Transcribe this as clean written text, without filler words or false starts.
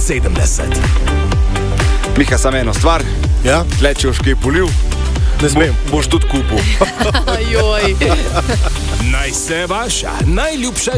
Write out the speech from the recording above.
70. Miha, samo eno stvar. Ja? Tle, če boš kaj polil, Ne smem. boš tudi kupil. Joj. Naj se vaša najljubša